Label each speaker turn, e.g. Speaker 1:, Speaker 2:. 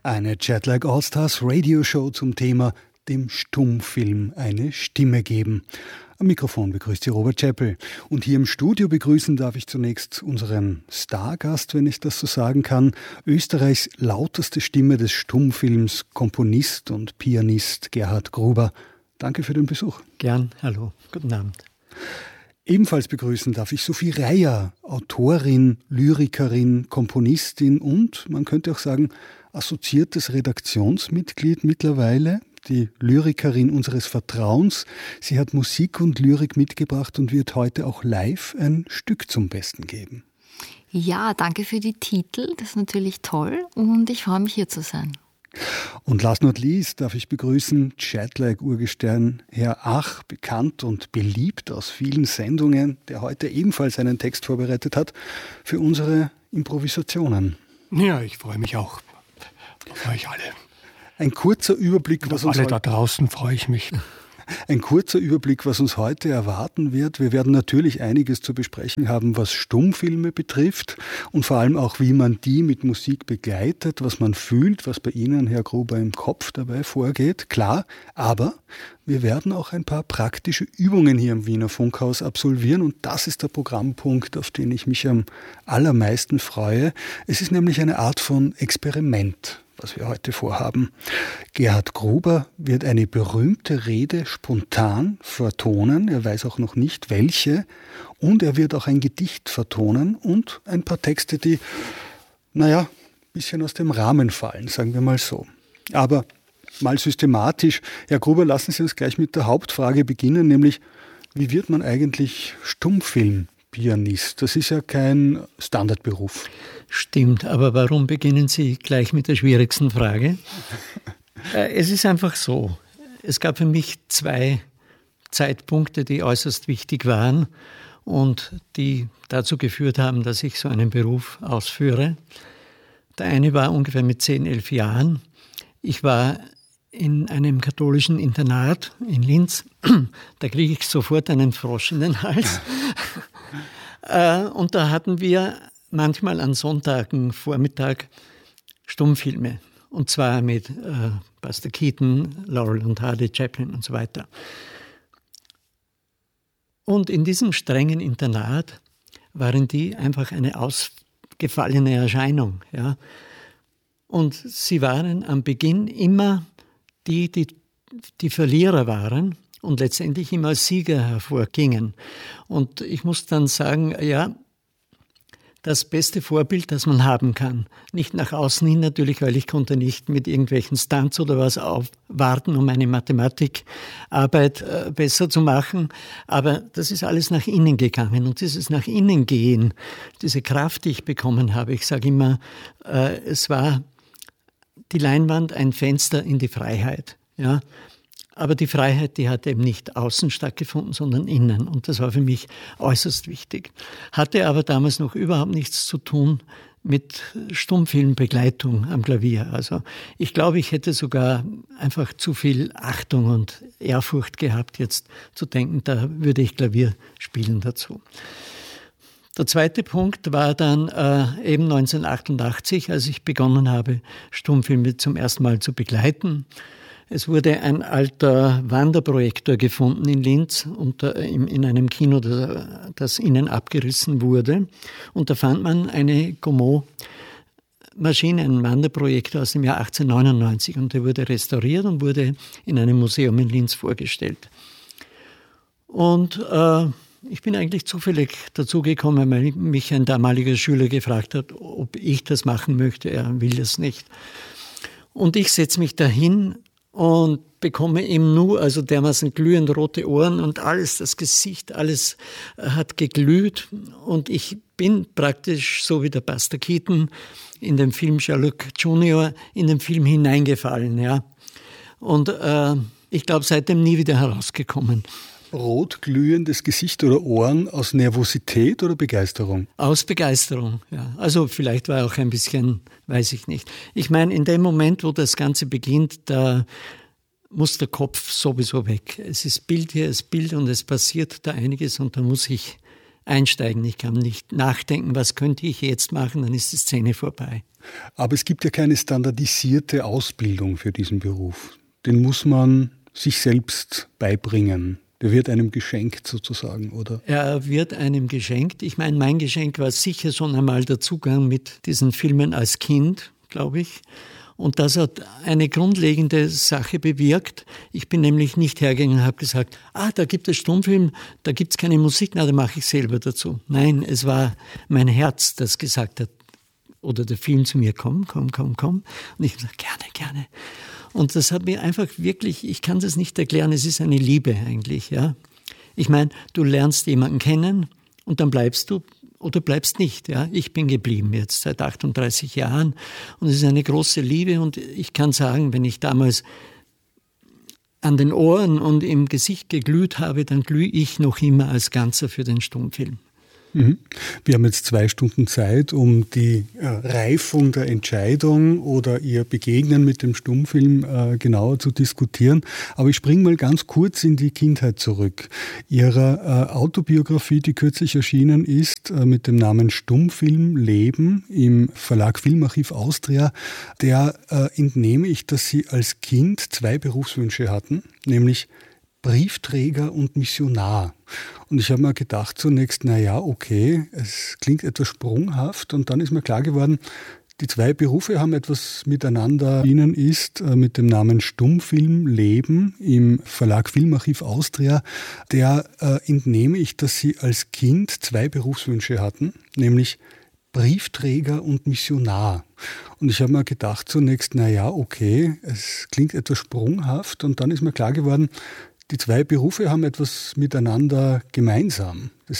Speaker 1: Eine Jetlag Allstars Radioshow zum Thema dem Stummfilm eine Stimme geben. Am Mikrofon begrüßt Sie Robert Chappell. Und hier im Studio begrüßen darf ich zunächst unseren Stargast, wenn ich das so sagen kann, Österreichs lauteste Stimme des Stummfilms, Komponist und Pianist Gerhard Gruber. Danke für den Besuch.
Speaker 2: Gern, hallo, guten Abend.
Speaker 1: Ebenfalls begrüßen darf ich Sophie Reyer, Autorin, Lyrikerin, Komponistin und, man könnte auch sagen, assoziiertes Redaktionsmitglied mittlerweile, die Lyrikerin unseres Vertrauens. Sie hat Musik und Lyrik mitgebracht und wird heute auch live ein Stück zum Besten geben.
Speaker 3: Ja, danke für die Titel, das ist natürlich toll und ich freue mich, hier zu sein.
Speaker 1: Und last not least darf ich begrüßen Jetlag-Urgestein Herr Ach, bekannt und beliebt aus vielen Sendungen, der heute ebenfalls einen Text vorbereitet hat für unsere Improvisationen.
Speaker 4: Ja, ich freue mich auch auf euch alle.
Speaker 1: Ein kurzer Überblick, was uns
Speaker 4: alle da draußen freue ich mich.
Speaker 1: Ein kurzer Überblick, was uns heute erwarten wird. Wir werden natürlich einiges zu besprechen haben, was Stummfilme betrifft und vor allem auch, wie man die mit Musik begleitet, was man fühlt, was bei Ihnen, Herr Gruber, im Kopf dabei vorgeht. Klar, aber wir werden auch ein paar praktische Übungen hier im Wiener Funkhaus absolvieren und das ist der Programmpunkt, auf den ich mich am allermeisten freue. Es ist nämlich eine Art von Experiment, was wir heute vorhaben. Gerhard Gruber wird eine berühmte Rede spontan vertonen. Er weiß auch noch nicht, welche. Und er wird auch ein Gedicht vertonen und ein paar Texte, die, ein bisschen aus dem Rahmen fallen, sagen wir mal so. Aber mal systematisch. Herr Gruber, lassen Sie uns gleich mit der Hauptfrage beginnen, nämlich, wie wird man eigentlich Stummfilmpianist? Das ist ja kein Standardberuf.
Speaker 2: Stimmt, aber warum beginnen Sie gleich mit der schwierigsten Frage? Es ist einfach so, es gab für mich 2 Zeitpunkte, die äußerst wichtig waren und die dazu geführt haben, dass ich so einen Beruf ausführe. Der eine war ungefähr mit 10, 11 Jahren. Ich war in einem katholischen Internat in Linz. Da kriege ich sofort einen Frosch in den Hals. Und da hatten wir manchmal an Sonntagen Vormittag Stummfilme. Und zwar mit Buster Keaton, Laurel und Hardy, Chaplin und so weiter. Und in diesem strengen Internat waren die einfach eine ausgefallene Erscheinung. Ja. Und sie waren am Beginn immer die Verlierer waren und letztendlich immer als Sieger hervorgingen. Und ich muss dann sagen, ja, das beste Vorbild, das man haben kann. Nicht nach außen hin natürlich, weil ich konnte nicht mit irgendwelchen Stunts oder was aufwarten, um meine Mathematikarbeit besser zu machen. Aber das ist alles nach innen gegangen. Und dieses nach innen gehen, diese Kraft, die ich bekommen habe, ich sage immer, es war die Leinwand ein Fenster in die Freiheit. Ja? Aber die Freiheit, die hat eben nicht außen stattgefunden, sondern innen. Und das war für mich äußerst wichtig. Hatte aber damals noch überhaupt nichts zu tun mit Stummfilmbegleitung am Klavier. Also ich glaube, ich hätte sogar einfach zu viel Achtung und Ehrfurcht gehabt, jetzt zu denken, da würde ich Klavier spielen dazu. Der zweite Punkt war dann eben 1988, als ich begonnen habe, Stummfilme zum ersten Mal zu begleiten. Es wurde ein alter Wanderprojektor gefunden in Linz in einem Kino, das innen abgerissen wurde. Und da fand man eine Gaumont-Maschine, einen Wanderprojektor aus dem Jahr 1899. Und der wurde restauriert und wurde in einem Museum in Linz vorgestellt. Und ich bin eigentlich zufällig dazugekommen, weil mich ein damaliger Schüler gefragt hat, ob ich das machen möchte. Er will das nicht. Und ich setze mich dahin und bekomme im Nu also dermaßen glühend rote Ohren und alles, das Gesicht, alles hat geglüht. Und ich bin praktisch, so wie der Buster Keaton in dem Film Sherlock Junior, in den Film hineingefallen. Ja. Und ich glaube, seitdem nie wieder herausgekommen.
Speaker 1: Rot glühendes Gesicht oder Ohren aus Nervosität oder Begeisterung?
Speaker 2: Aus Begeisterung, ja. Also vielleicht war auch ein bisschen, weiß ich nicht. Ich meine, in dem Moment, wo das Ganze beginnt, da muss der Kopf sowieso weg. Es ist Bild hier, es ist Bild und es passiert da einiges und da muss ich einsteigen. Ich kann nicht nachdenken, was könnte ich jetzt machen, dann ist die Szene vorbei.
Speaker 1: Aber es gibt ja keine standardisierte Ausbildung für diesen Beruf. Den muss man sich selbst beibringen. Der wird einem geschenkt sozusagen, oder?
Speaker 2: Er wird einem geschenkt. Ich meine, mein Geschenk war sicher schon einmal der Zugang mit diesen Filmen als Kind, glaube ich. Und das hat eine grundlegende Sache bewirkt. Ich bin nämlich nicht hergegangen und habe gesagt, da gibt es Stummfilm, da gibt es keine Musik, da mache ich selber dazu. Nein, es war mein Herz, das gesagt hat, oder der Film zu mir, komm. Und ich habe gesagt, gerne. Und das hat mir einfach wirklich, ich kann das nicht erklären, es ist eine Liebe eigentlich. Ja. Ich meine, du lernst jemanden kennen und dann bleibst du oder bleibst nicht. Ja. Ich bin geblieben jetzt seit 38 Jahren und es ist eine große Liebe und ich kann sagen, wenn ich damals an den Ohren und im Gesicht geglüht habe, dann glühe ich noch immer als Ganzer für den Stummfilm.
Speaker 1: Wir haben jetzt 2 Stunden Zeit, um die Reifung der Entscheidung oder ihr Begegnen mit dem Stummfilm genauer zu diskutieren. Aber ich springe mal ganz kurz in die Kindheit zurück. Ihre Autobiografie, die kürzlich erschienen ist, mit dem Namen Stummfilm Leben im Verlag Filmarchiv Austria, der entnehme ich, dass Sie als Kind 2 Berufswünsche hatten, nämlich Briefträger und Missionar. Und ich habe mir gedacht zunächst, okay, es klingt etwas sprunghaft und dann ist mir klar geworden, die 2 Berufe haben etwas miteinander. Ihnen ist mit dem Namen Stummfilm Leben im Verlag Filmarchiv Austria, der entnehme ich, dass Sie als Kind 2 Berufswünsche hatten, nämlich Briefträger und Missionar. Und ich habe mir gedacht zunächst, okay, es klingt etwas sprunghaft und dann ist mir klar geworden, die 2 Berufe haben etwas miteinander gemeinsam. Das